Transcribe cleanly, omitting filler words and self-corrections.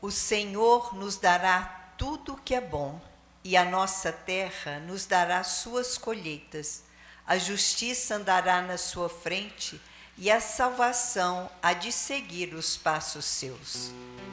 O Senhor nos dará tudo o que é bom, e a nossa terra nos dará suas colheitas. A justiça andará na sua frente, e a salvação há de seguir os passos seus.